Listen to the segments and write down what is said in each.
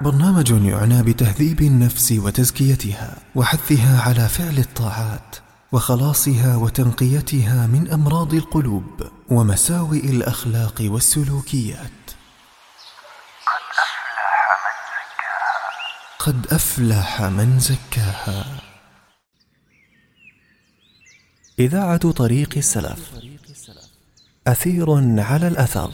برنامج يعنى بتهذيب النفس وتزكيتها وحثها على فعل الطاعات وخلاصها وتنقيتها من أمراض القلوب ومساوئ الأخلاق والسلوكيات. قد أفلح من زكاها. إذاعة طريق السلف، أثير على الأثر.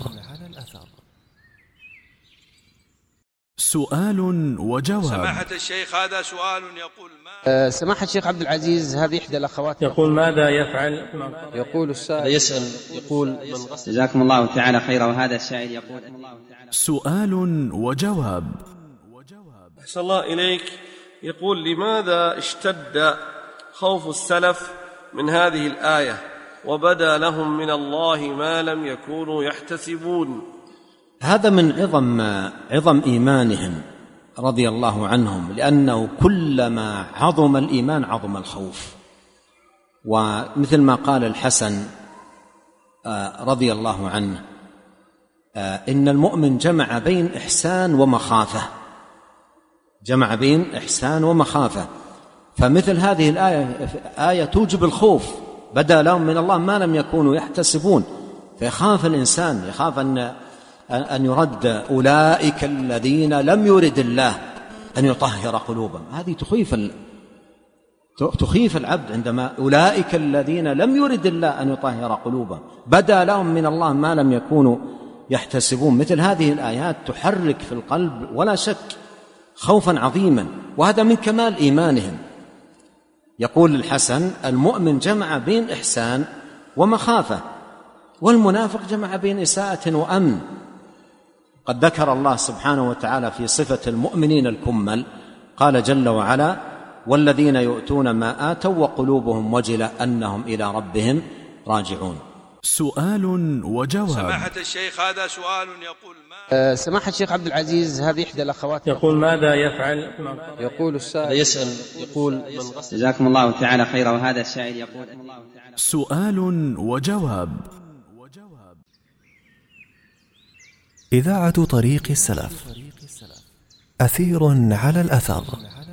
سؤال وجواب. سماحة الشيخ، هذا سؤال يقول سماحة الشيخ عبد العزيز، هذه إحدى الأخوات يقول ماذا يفعل؟ يقول السائل يسأل يقول جزاكم الله تعالى خيرا. وهذا السائل يقول سؤال وجواب. أحسن الله إليك. يقول لماذا اشتد خوف السلف من هذه الآية وبدا لهم من الله ما لم يكونوا يحتسبون؟ هذا من عظم إيمانهم رضي الله عنهم، لأنه كلما عظم الإيمان عظم الخوف. ومثل ما قال الحسن رضي الله عنه: إن المؤمن جمع بين إحسان ومخافة، جمع بين إحسان ومخافة. فمثل هذه الآية آية توجب الخوف، بدا لهم من الله ما لم يكونوا يحتسبون، فيخاف الإنسان، يخاف أن يرد أولئك الذين لم يرد الله أن يطهر قلوبهم. هذه تخيف العبد عندما أولئك الذين لم يرد الله أن يطهر قلوبهم، بدا لهم من الله ما لم يكونوا يحتسبون. مثل هذه الآيات تحرك في القلب ولا شك خوفا عظيما، وهذا من كمال إيمانهم. يقول الحسن: المؤمن جمع بين إحسان ومخافة، والمنافق جمع بين إساءة وأمن. قد ذكر الله سبحانه وتعالى في صفة المؤمنين الكمل، قال جل وعلا: والذين يؤتون ما آتوا وقلوبهم وجلة أنهم إلى ربهم راجعون. سؤال وجواب. سماحة الشيخ، هذا سؤال يقول سماحة الشيخ عبد العزيز، هذه إحدى الأخوات يقول ماذا يفعل؟ يقول السائل يسأل يقول جزاكم الله تعالى خيرا. وهذا السائل يقول سؤال وجواب. إذاعة طريق السلف، أثير على الأثر.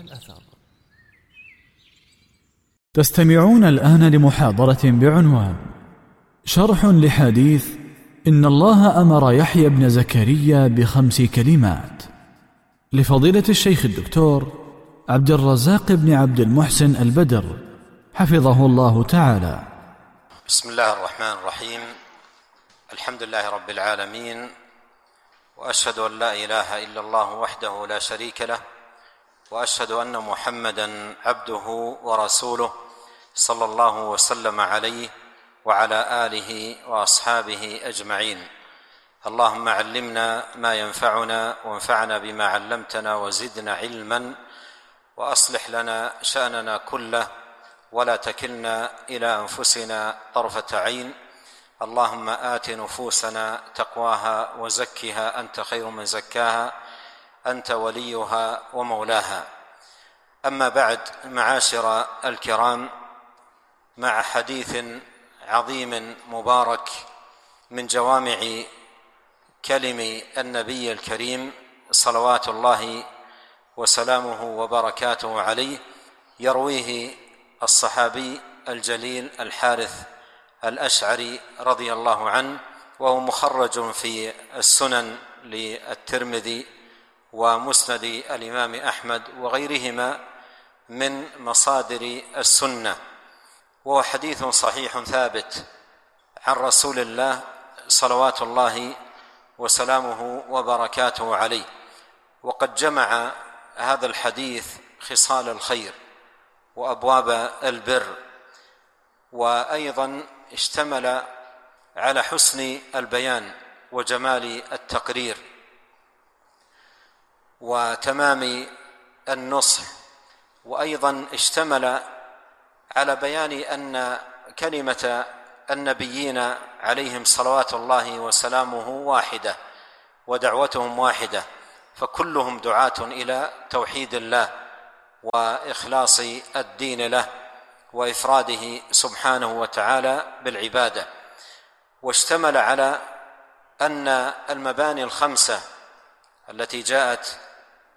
تستمعون الآن لمحاضرة بعنوان شرح لحديث إن الله أمر يحيى بن زكريا ب5 كلمات، لفضيلة الشيخ الدكتور عبد الرزاق بن عبد المحسن البدر حفظه الله تعالى. بسم الله الرحمن الرحيم. الحمد لله رب العالمين، وأشهد أن لا إله إلا الله وحده لا شريك له، وأشهد أن محمدا عبده ورسوله صلى الله وسلم عليه وعلى آله وأصحابه أجمعين. اللهم علمنا ما ينفعنا وانفعنا بما علمتنا وزدنا علما، وأصلح لنا شأننا كله ولا تكلنا إلى أنفسنا طرفة عين. اللهم آت نفوسنا تقواها وزكها أنت خير من زكاها، أنت وليها ومولاها. أما بعد، معاشر الكرام، مع حديث عظيم مبارك من جوامع كلم النبي الكريم صلوات الله وسلامه وبركاته عليه، يرويه الصحابي الجليل الحارث الأشعري رضي الله عنه، وهو مخرج في السنن للترمذي ومسند الإمام أحمد وغيرهما من مصادر السنة، وهو حديث صحيح ثابت عن رسول الله صلوات الله وسلامه وبركاته عليه. وقد جمع هذا الحديث خصال الخير وأبواب البر، وأيضا اشتمل على حسن البيان وجمال التقرير وتمام النصح، وأيضا اشتمل على بيان أن كلمة النبيين عليهم صلوات الله وسلامه واحدة ودعوتهم واحدة، فكلهم دعاة إلى توحيد الله وإخلاص الدين له وإفراده سبحانه وتعالى بالعبادة. واشتمل على أن المباني الخمسة التي جاءت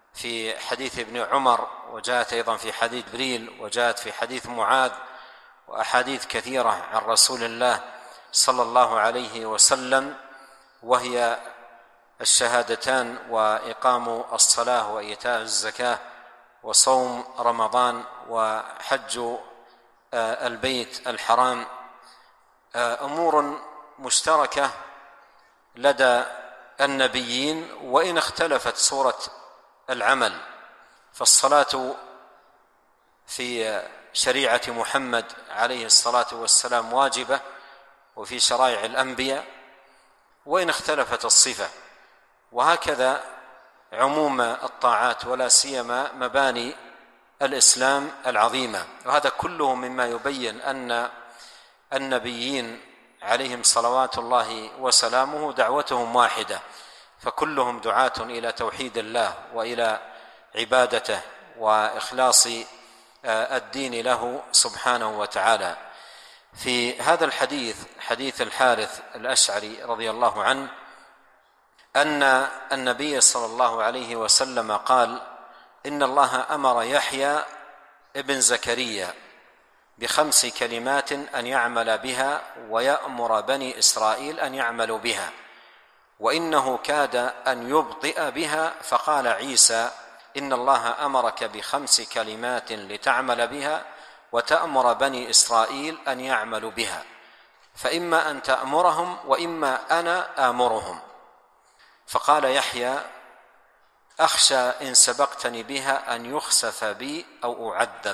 في حديث ابن عمر، وجاءت أيضا في حديث جبريل، وجاءت في حديث معاذ، وأحاديث كثيرة عن رسول الله صلى الله عليه وسلم، وهي الشهادتان وإقام الصلاة وإيتاء الزكاة وصوم رمضان وحج البيت الحرام، أمور مشتركة لدى النبيين، وإن اختلفت صورة العمل. فالصلاة في شريعة محمد عليه الصلاة والسلام واجبة، وفي شرائع الأنبياء، وإن اختلفت الصفة. وهكذا عموم الطاعات، ولا سيما مباني الإسلام العظيمة. وهذا كله مما يبين أن النبيين عليهم صلوات الله وسلامه دعوتهم واحدة، فكلهم دعاة إلى توحيد الله وإلى عبادته وإخلاص الدين له سبحانه وتعالى. في هذا الحديث، حديث الحارث الأشعري رضي الله عنه، أن النبي صلى الله عليه وسلم قال: إن الله أمر يحيى ابن زكريا ب5 كلمات أن يعمل بها، ويأمر بني إسرائيل أن يعملوا بها، وإنه كاد أن يبطئ بها، فقال عيسى: إن الله أمرك ب5 كلمات لتعمل بها وتأمر بني إسرائيل أن يعملوا بها، فإما أن تأمرهم وإما أنا آمرهم. فقال يحيى: أخشى إن سبقتني بها أن يخسف بي أو أعذب.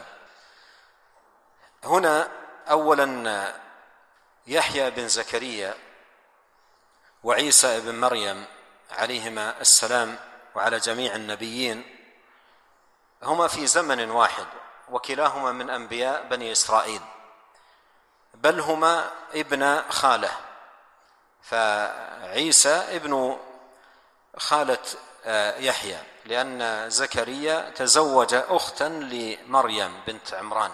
هنا أولا يحيى بن زكريا وعيسى بن مريم عليهما السلام وعلى جميع النبيين هما في زمن واحد، وكلاهما من أنبياء بني إسرائيل، بل هما ابن خالة، فعيسى ابن خالة يحيى، لأن زكريا تزوج أختا لمريم بنت عمران،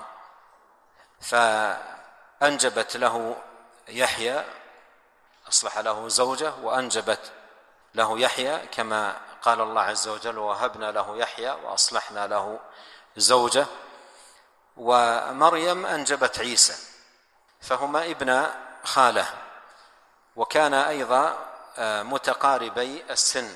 فأنجبت له يحيى، أصلح له زوجة وأنجبت له يحيى، كما قال الله عز وجل: وهبنا له يحيى وأصلحنا له زوجة. ومريم أنجبت عيسى، فهما ابن خالة، وكان أيضا متقاربي السن.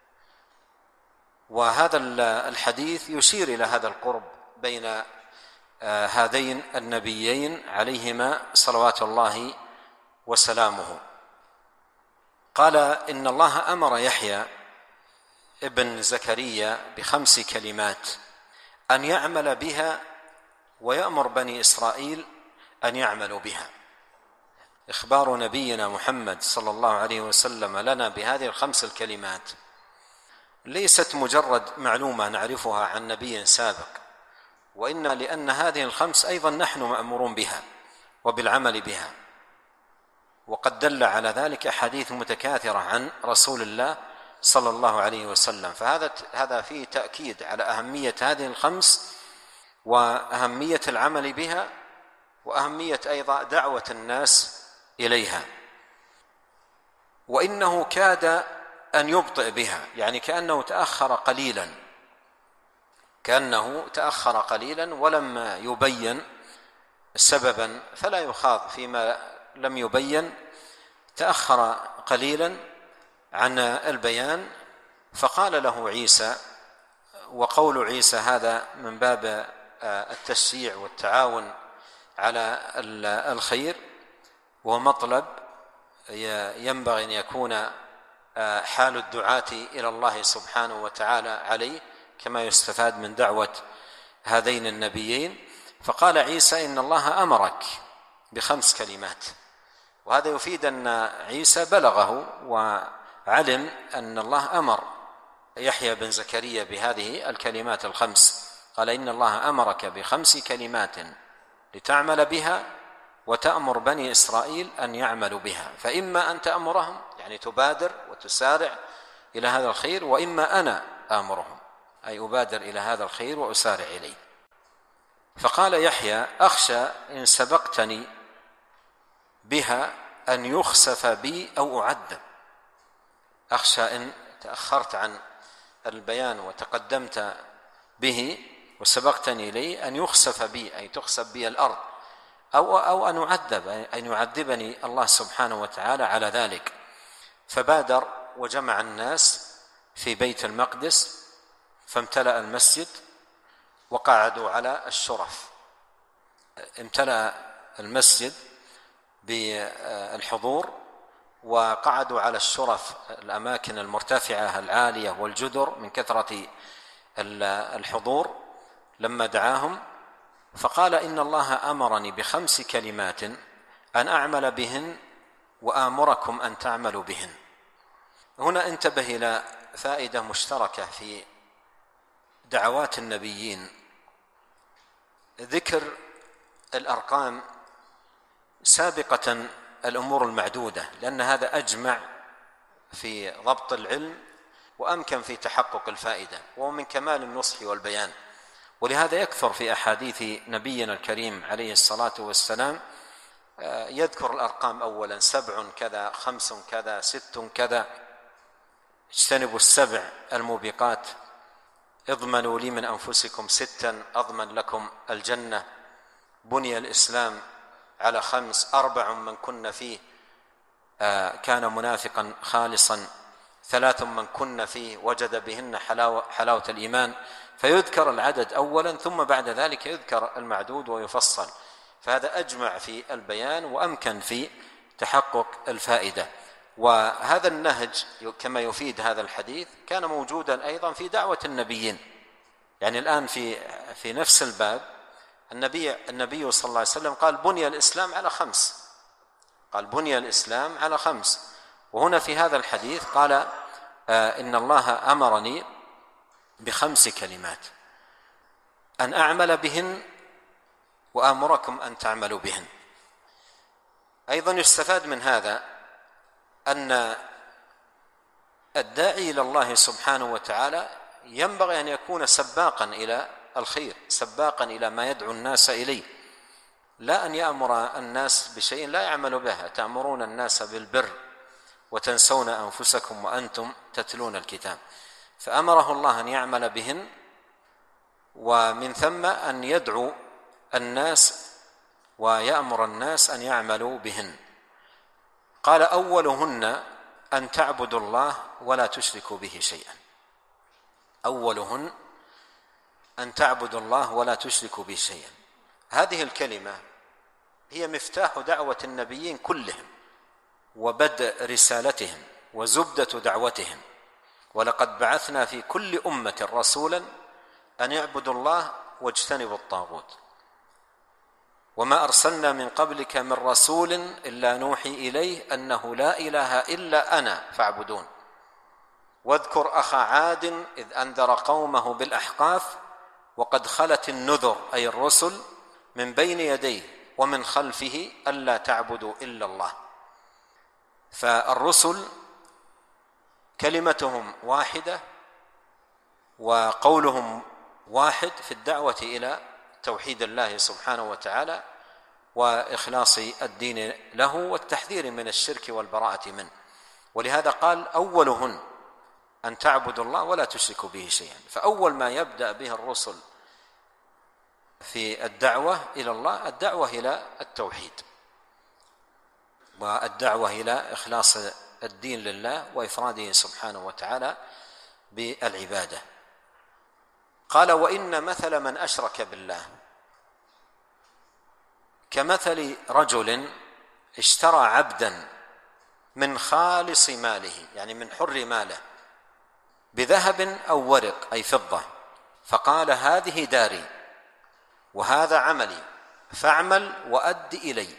وهذا الحديث يشير إلى هذا القرب بين هذين النبيين عليهما صلوات الله وسلامه. قال: إن الله أمر يحيى ابن زكريا ب5 كلمات أن يعمل بها، ويأمر بني إسرائيل أن يعملوا بها. إخبار نبينا محمد صلى الله عليه وسلم لنا بهذه ال5 الكلمات ليست مجرد معلومة نعرفها عن نبي سابق، وإن لأن هذه ال5 أيضا نحن مأمورون بها وبالعمل بها، وقد دل على ذلك أحاديث متكاثرة عن رسول الله صلى الله عليه وسلم. فهذا فيه تأكيد على أهمية هذه ال5 وأهمية العمل بها، وأهمية أيضا دعوة الناس إليها. وإنه كاد أن يبطئ بها، يعني كأنه تأخر قليلا ولم يبين سببا، فلا يخاض فيما لم يبين، تأخر قليلا عن البيان. فقال له عيسى، وقول عيسى هذا من باب التشجيع والتعاون على الخير، ومطلب ينبغي أن يكون حال الدعاة إلى الله سبحانه وتعالى عليه، كما يستفاد من دعوة هذين النبيين. فقال عيسى: إن الله أمرك ب5 كلمات. وهذا يفيد أن عيسى بلغه وعلم أن الله أمر يحيى بن زكريا بهذه الكلمات ال5. قال: إن الله أمرك ب5 كلمات لتعمل بها وتأمر بني إسرائيل أن يعملوا بها، فإما أن تأمرهم، يعني تبادر وتسارع إلى هذا الخير، وإما أنا آمرهم، أي أبادر إلى هذا الخير وأسارع إليه. فقال يحيى: أخشى إن سبقتني بها أن يخسف بي أو أعذب. أخشى إن تأخرت عن البيان وتقدمت به وسبقتني إليه أن يخسف بي، أي تخسف بي الأرض، أو أن أعذب، أن يعذبني الله سبحانه وتعالى على ذلك. فبادر وجمع الناس في بيت المقدس، فامتلأ المسجد وقعدوا على الشرف. امتلأ المسجد بالحضور وقعدوا على الشرف، الأماكن المرتفعة العالية والجدر من كثرة الحضور لما دعاهم. فقال: إن الله أمرني ب5 كلمات أن أعمل بهن وآمركم أن تعملوا بهن. هنا انتبه إلى فائدة مشتركة في دعوات النبيين، ذكر الأرقام سابقة الأمور المعدودة، لأن هذا أجمع في ضبط العلم وأمكن في تحقق الفائدة، وهو من كمال النصح والبيان. ولهذا يكثر في أحاديث نبينا الكريم عليه الصلاة والسلام يذكر الأرقام أولا: 7 كذا، 5 كذا، 6 كذا، اجتنبوا ال7 الموبقات، اضمنوا لي من أنفسكم 6 أضمن لكم الجنة، بني الإسلام على 5، 4 من كن فيه كان منافقا خالصا، 3 من كن فيه وجد بهن حلاوة الإيمان. فيذكر العدد أولا، ثم بعد ذلك يذكر المعدود ويفصل. فهذا أجمع في البيان وأمكن في تحقق الفائدة. وهذا النهج كما يفيد هذا الحديث كان موجودا أيضا في دعوة النبيين. يعني الآن في نفس الباب النبي صلى الله عليه وسلم قال: بني الإسلام على 5، قال: بني الإسلام على 5. وهنا في هذا الحديث قال: إن الله أمرني ب5 كلمات أن أعمل بهن وآمركم أن تعملوا بهن. أيضا يستفاد من هذا أن الداعي إلى الله سبحانه وتعالى ينبغي أن يكون سباقا إلى الخير، سباقا إلى ما يدعو الناس إليه، لا أن يأمر الناس بشيء لا يعمل به. تأمرون الناس بالبر وتنسون أنفسكم وأنتم تتلون الكتاب. فأمره الله أن يعمل بهن، ومن ثم أن يدعو الناس ويأمر الناس أن يعملوا بهن. قال: أولهن أن تعبدوا الله ولا تشركوا به شيئا. أولهن أن تعبدوا الله ولا تشركوا به شيئا. هذه الكلمة هي مفتاح دعوة النبيين كلهم وبدء رسالتهم وزبدة دعوتهم. ولقد بعثنا في كل أمة رسولا أن يعبدوا الله واجتنبوا الطاغوت، وما أرسلنا من قبلك من رسول إلا نوحي إليه أنه لا إله إلا أنا فاعبدون. واذكر أخا عاد إذ أنذر قومه بالأحقاف وقد خلت النذر، أي الرسل، من بين يديه ومن خلفه ألا تعبدوا إلا الله. فالرسل كلمتهم واحدة وقولهم واحد في الدعوة إلى توحيد الله سبحانه وتعالى وإخلاص الدين له والتحذير من الشرك والبراءة منه. ولهذا قال: أولهن أن تعبدوا الله ولا تشركوا به شيئا. فأول ما يبدأ به الرسل في الدعوة إلى الله الدعوة إلى التوحيد والدعوة إلى إخلاص الدين لله وإفراده سبحانه وتعالى بالعبادة. قال: وإن مثل من أشرك بالله كمثل رجل اشترى عبدا من خالص ماله، يعني من حر ماله، بذهب أو ورق، أي فضة، فقال: هذه داري وهذا عملي فاعمل وأد إلي.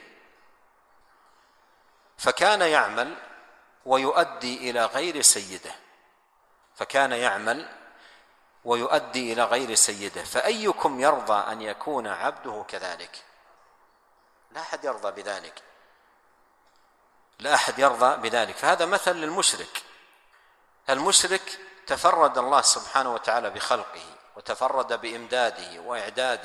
فكان يعمل ويؤدي إلى غير سيده، فكان يعمل ويؤدي إلى غير سيده. فأيكم يرضى أن يكون عبده كذلك؟ لا أحد يرضى بذلك، لا أحد يرضى بذلك. فهذا مثل للمشرك. المشرك تفرد الله سبحانه وتعالى بخلقه وتفرد بإمداده وإعداده